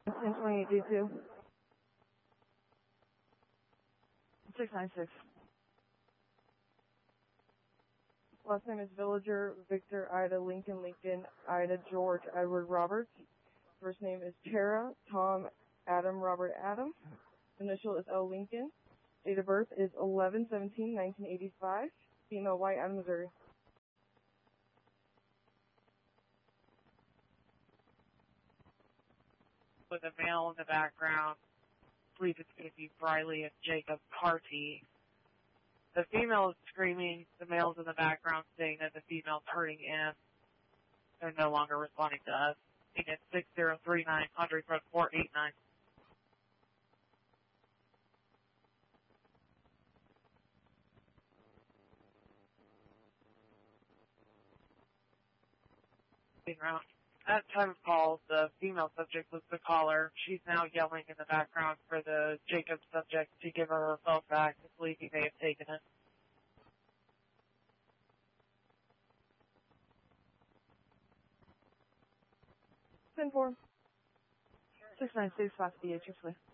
1028D2. 696. Last name is Villager, Victor, Ida, Lincoln, Ida, George, Edward, Robert. First name is Tara, Tom, Adam, Robert, Adam. Initial is L. Lincoln. Date of birth is 11/17/1985. Female, white, out of Missouri. With a male in the background, I believe it's going to be Briley and Jacob Carty. The female is screaming, the male's in the background saying that the female's hurting him. They're no longer responding to us. It's 6039 Padre Road 489. Around. At time of call, the female subject was the caller. She's now yelling in the background for the Jacob subject to give her phone back. I believe he may have taken it. 10-4. 696 Fox BH,